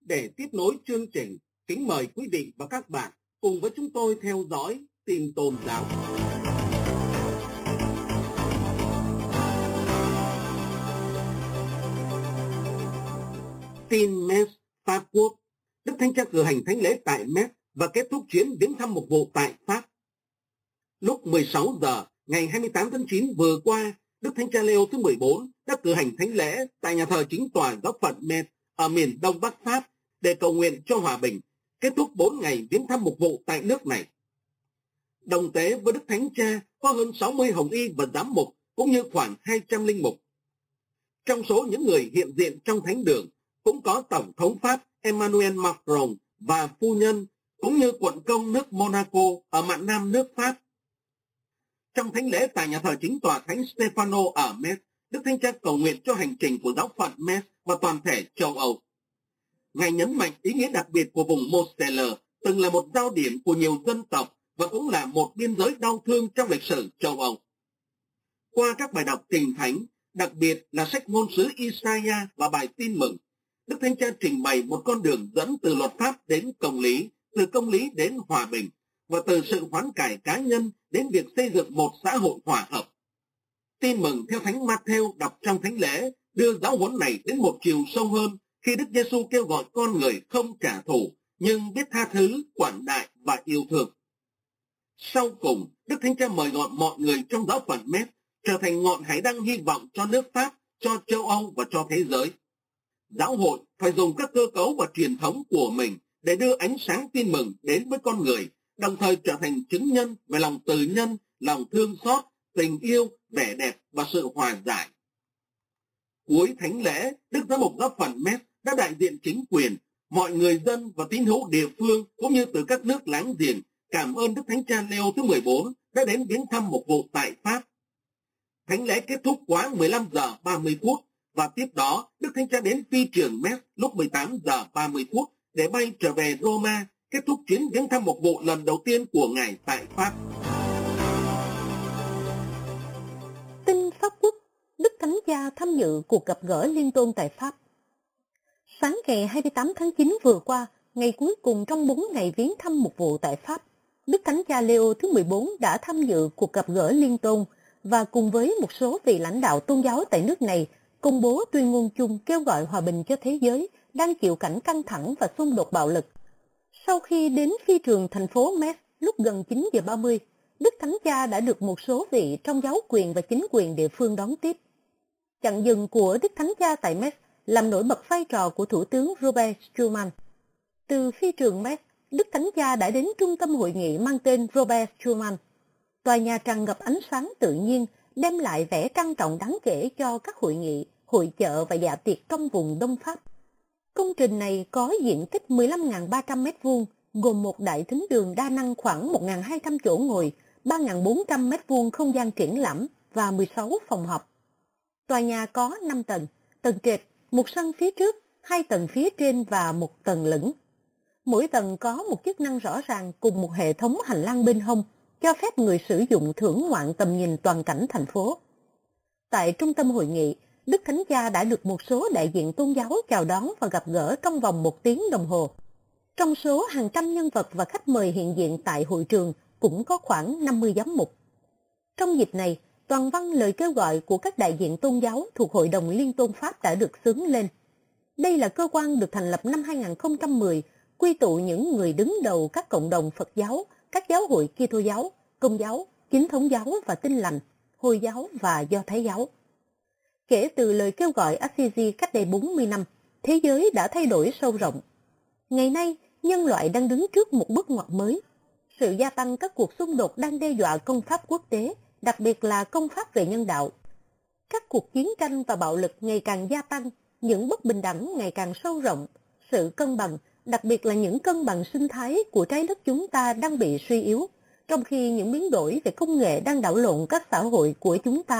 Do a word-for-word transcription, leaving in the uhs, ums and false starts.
Để tiếp nối chương trình, kính mời quý vị và các bạn cùng với chúng tôi theo dõi tin tôn giáo. Tin Metz, Pháp Quốc. Đức Thánh Cha cử hành thánh lễ tại Metz và kết thúc chuyến viếng thăm mục vụ tại Pháp. Lúc mười sáu giờ ngày hai mươi tám tháng chín vừa qua, Đức Thánh Cha Leo thứ mười bốn đã cử hành thánh lễ tại nhà thờ chính tòa giáo phận Metz ở miền đông bắc Pháp để cầu nguyện cho hòa bình, kết thúc bốn ngày viếng thăm mục vụ tại nước này. Đồng tế với Đức Thánh Cha có hơn sáu mươi hồng y và giám mục, cũng như khoảng hai trăm linh mục. Trong số những người hiện diện trong thánh đường cũng có Tổng thống Pháp Emmanuel Macron và phu nhân, cũng như quận công nước Monaco ở mạn nam nước Pháp. Trong thánh lễ tại nhà thờ chính tòa Thánh Stefano ở Metz, Đức Thánh Cha cầu nguyện cho hành trình của giáo phận Metz và toàn thể châu Âu. Ngài nhấn mạnh ý nghĩa đặc biệt của vùng Moselle, từng là một giao điểm của nhiều dân tộc và cũng là một biên giới đau thương trong lịch sử châu Âu. Qua các bài đọc kinh thánh, đặc biệt là sách ngôn sứ Isaiah và bài tin mừng, Đức Thánh Cha trình bày một con đường dẫn từ luật pháp đến công lý, từ công lý đến hòa bình, và từ sự hoán cải cá nhân đến việc xây dựng một xã hội hòa hợp. Tin mừng theo Thánh Matthew đọc trong thánh lễ đưa giáo huấn này đến một chiều sâu hơn khi Đức Giêsu kêu gọi con người không trả thù, nhưng biết tha thứ, quản đại và yêu thương. Sau cùng, Đức Thánh Cha mời gọi mọi người trong giáo phận Metz trở thành ngọn hải đăng hy vọng cho nước Pháp, cho châu Âu và cho thế giới. Giáo hội phải dùng các cơ cấu và truyền thống của mình để đưa ánh sáng tin mừng đến với con người, đồng thời trở thành chứng nhân về lòng từ nhân, lòng thương xót, tình yêu, vẻ đẹp và sự hòa giải. Cuối thánh lễ, Đức Giám mục giáo phận Metz đã đại diện chính quyền, mọi người dân và tín hữu địa phương cũng như từ các nước láng giềng cảm ơn Đức Thánh Cha Leo thứ mười bốn đã đến viếng thăm mục vụ tại Pháp. Thánh lễ kết thúc quá mười lăm giờ ba mươi phút và tiếp đó Đức Thánh Cha đến phi trường Metz lúc mười tám giờ ba mươi phút để bay trở về Roma, kết thúc chuyến viếng thăm mục vụ lần đầu tiên của Ngài tại Pháp. Tin Pháp Quốc. Đức Thánh Cha tham dự cuộc gặp gỡ liên tôn tại Pháp. Sáng ngày hai mươi tám tháng chín vừa qua, ngày cuối cùng trong bốn ngày viếng thăm mục vụ tại Pháp, Đức Thánh Cha Leo thứ mười bốn đã tham dự cuộc gặp gỡ liên tôn và cùng với một số vị lãnh đạo tôn giáo tại nước này công bố tuyên ngôn chung kêu gọi hòa bình cho thế giới đang chịu cảnh căng thẳng và xung đột bạo lực. Sau khi đến phi trường thành phố Metz lúc gần chín giờ ba mươi, Đức Thánh Cha đã được một số vị trong giáo quyền và chính quyền địa phương đón tiếp. Chặng dừng của Đức Thánh Cha tại Metz làm nổi bật vai trò của Thủ tướng Robert Schuman. Từ phi trường Metz, Đức Thánh Cha đã đến trung tâm hội nghị mang tên Robert Schuman. Tòa nhà tràn ngập ánh sáng tự nhiên, đem lại vẻ trang trọng đáng kể cho các hội nghị, hội chợ và dạ tiệc trong vùng Đông Pháp. Công trình này có diện tích mười lăm nghìn ba trăm mét vuông, gồm một đại thính đường đa năng khoảng một nghìn hai trăm chỗ ngồi, ba nghìn bốn trăm mét vuông không gian triển lãm và mười sáu phòng họp. Tòa nhà có năm tầng, tầng trệt, một sân phía trước, hai tầng phía trên và một tầng lửng. Mỗi tầng có một chức năng rõ ràng cùng một hệ thống hành lang bên hông, cho phép người sử dụng thưởng ngoạn tầm nhìn toàn cảnh thành phố. Tại trung tâm hội nghị, Đức Thánh Cha đã được một số đại diện tôn giáo chào đón và gặp gỡ trong vòng một tiếng đồng hồ. Trong số hàng trăm nhân vật và khách mời hiện diện tại hội trường cũng có khoảng năm mươi giám mục. Trong dịp này, toàn văn lời kêu gọi của các đại diện tôn giáo thuộc Hội đồng Liên tôn Pháp đã được xướng lên. Đây là cơ quan được thành lập năm hai nghìn không trăm mười, quy tụ những người đứng đầu các cộng đồng Phật giáo, các giáo hội Kitô giáo, Công giáo, Chính thống giáo và Tin lành, Hồi giáo và Do Thái giáo. Kể từ lời kêu gọi Assisi cách đây bốn mươi năm, thế giới đã thay đổi sâu rộng. Ngày nay, nhân loại đang đứng trước một bước ngoặt mới. Sự gia tăng các cuộc xung đột đang đe dọa công pháp quốc tế, đặc biệt là công pháp về nhân đạo. Các cuộc chiến tranh và bạo lực ngày càng gia tăng, những bất bình đẳng ngày càng sâu rộng, sự cân bằng, đặc biệt là những cân bằng sinh thái của trái đất chúng ta đang bị suy yếu, trong khi những biến đổi về công nghệ đang đảo lộn các xã hội của chúng ta.